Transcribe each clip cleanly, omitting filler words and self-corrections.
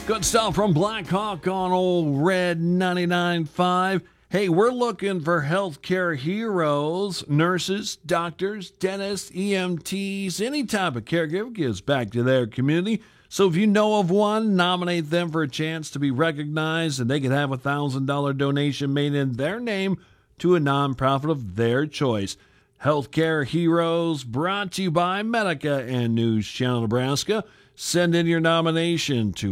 Good stuff from Blackhawk on old Red 99.5. Hey, we're looking for healthcare heroes, nurses, doctors, dentists, EMTs, any type of caregiver gives back to their community. So if you know of one, nominate them for a chance to be recognized, and they could have a $1,000 donation made in their name to a nonprofit of their choice. Healthcare Heroes, brought to you by Medica and News Channel Nebraska. Send in your nomination to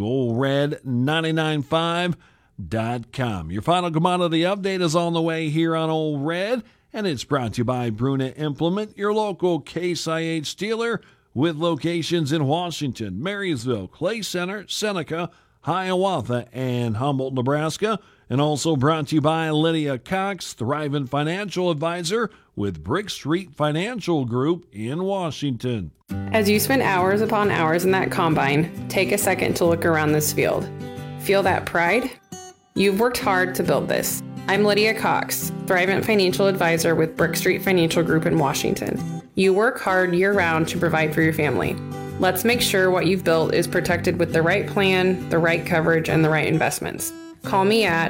oldred995.com. Your final commodity update is on the way here on Old Red, and it's brought to you by Bruna Implement, your local Case IH dealer with locations in Washington, Marysville, Clay Center, Seneca, Hiawatha, and Humboldt, Nebraska. And also brought to you by Lydia Cox, Thrivent Financial Advisor with Brick Street Financial Group in Washington. As you spend hours upon hours in that combine, take a second to look around this field. Feel that pride? You've worked hard to build this. I'm Lydia Cox, Thrivent Financial Advisor with Brick Street Financial Group in Washington. You work hard year-round to provide for your family. Let's make sure what you've built is protected with the right plan, the right coverage, and the right investments. Call me at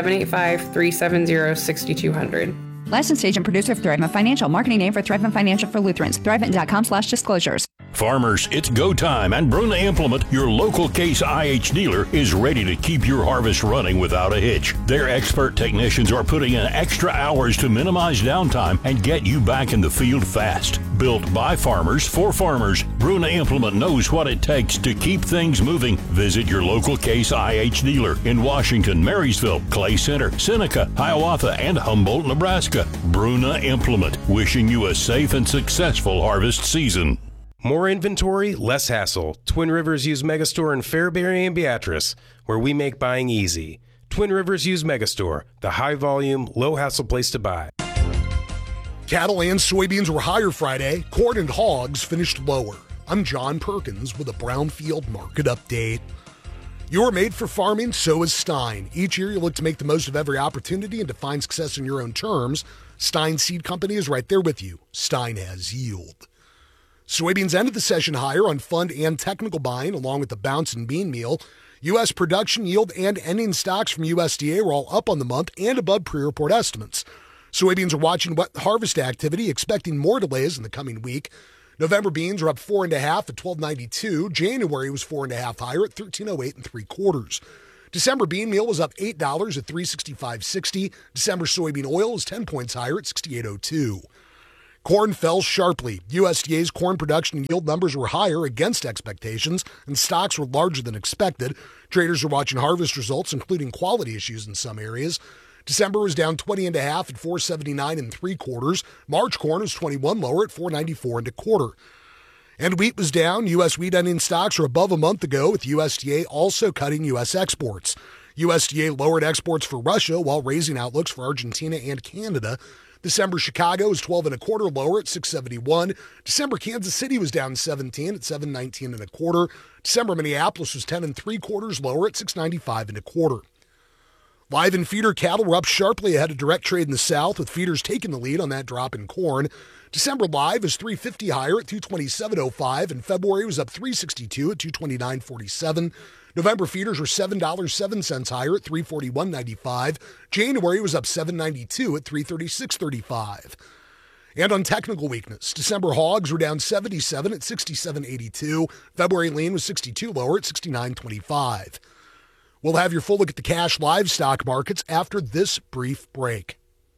785-370-6200. Licensed agent producer of Thrivent Financial. Marketing name for Thrivent Financial for Lutherans. Thrivent.com/disclosures. Farmers, it's go time, and Bruna Implement, your local Case IH dealer, is ready to keep your harvest running without a hitch. Their expert technicians are putting in extra hours to minimize downtime and get you back in the field fast. Built by farmers for farmers, Bruna Implement knows what it takes to keep things moving. Visit your local Case IH dealer in Washington, Marysville, Clay Center, Seneca, Hiawatha, and Humboldt, Nebraska. Bruna Implement, wishing you a safe and successful harvest season. More inventory, less hassle. Twin Rivers Used Megastore in Fairbury and Beatrice, where we make buying easy. Twin Rivers Used Megastore, the high volume, low hassle place to buy. Cattle and soybeans were higher Friday. Corn and hogs finished lower. I'm John Perkins with a Brownfield Market Update. You're made for farming, so is Stein. Each year you look to make the most of every opportunity and to find success in your own terms. Stein Seed Company is right there with you. Stein has yield. Soybeans ended the session higher on fund and technical buying, along with the bounce in bean meal. U.S. production yield and ending stocks from USDA were all up on the month and above pre-report estimates. Soybeans are watching wet harvest activity, expecting more delays in the coming week. November beans are up 4.5 at $12.92. January was 4.5 higher at $13.08 3/4. December bean meal was up $8 at $365.60. December soybean oil was 10 points higher at $68.02. Corn fell sharply. USDA's corn production yield numbers were higher against expectations, and stocks were larger than expected. Traders are watching harvest results, including quality issues in some areas. December was down 20.5 at $479 3/4. March corn was 21 lower at $494 1/4. And wheat was down. U.S. wheat ending stocks are above a month ago, with USDA also cutting U.S. exports. USDA lowered exports for Russia while raising outlooks for Argentina and Canada. December Chicago was 12 1/4 lower at 671. December Kansas City was down 17 at 719 1/4. December Minneapolis was 10 3/4 lower at 695 1/4. Live and feeder cattle were up sharply ahead of direct trade in the South, with feeders taking the lead on that drop in corn. December live is $3.50 higher at $227.05, and February was up $3.62 at $229.47. November feeders were $7.07 higher at $341.95. January was up $7.92 at $336.35. And on technical weakness, December hogs were down 77 at $67.82. February lean was 62 lower at $69.25. We'll have your full look at the cash livestock markets after this brief break.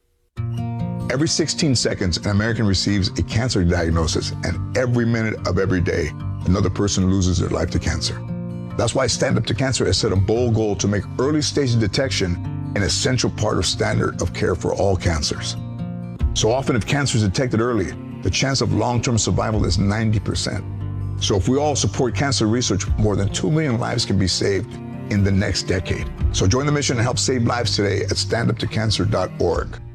Every 16 seconds, an American receives a cancer diagnosis, and every minute of every day, another person loses their life to cancer. That's why Stand Up to Cancer has set a bold goal to make early stage detection an essential part of standard of care for all cancers. So often, if cancer is detected early, the chance of long-term survival is 90%. So if we all support cancer research, more than 2 million lives can be saved in the next decade. So join the mission and help save lives today at standuptocancer.org.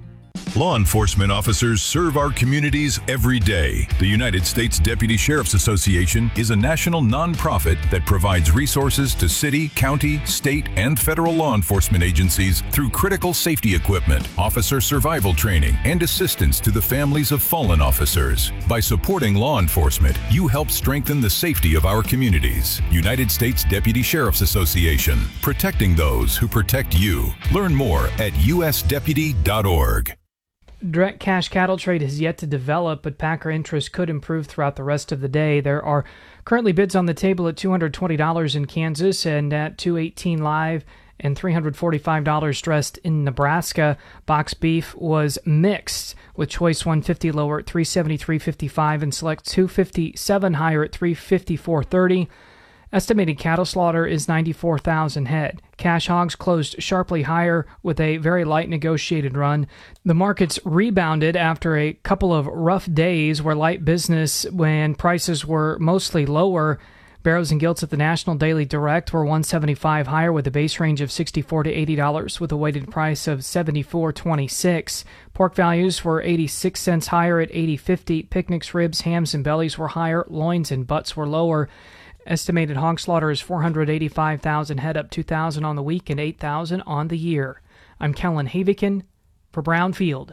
Law enforcement officers serve our communities every day. The United States Deputy Sheriff's Association is a national nonprofit that provides resources to city, county, state, and federal law enforcement agencies through critical safety equipment, officer survival training, and assistance to the families of fallen officers. By supporting law enforcement, you help strengthen the safety of our communities. United States Deputy Sheriff's Association, protecting those who protect you. Learn more at usdeputy.org. Direct cash cattle trade has yet to develop, but packer interest could improve throughout the rest of the day. There are currently bids on the table at $220 in Kansas and at $218 live and $345 dressed in Nebraska. Box beef was mixed, with choice 150 lower at $373.55 and select 257 higher at $354.30. Estimated cattle slaughter is 94,000 head. Cash hogs closed sharply higher with a very light negotiated run. The markets rebounded after a couple of rough days where light business when prices were mostly lower. Barrows and Gilts at the National Daily Direct were $175 higher with a base range of $64 to $80 with a weighted price of $74.26. Pork values were 86 cents higher at $80.50. Picnics, ribs, hams, and bellies were higher. Loins and butts were lower. Estimated hog slaughter is 485,000 head, up 2,000 on the week and 8,000 on the year. I'm Kellen Havikin for Brownfield.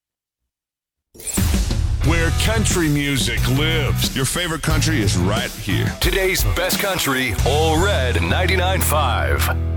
Where country music lives. Your favorite country is right here. Today's best country, All Red 99.5.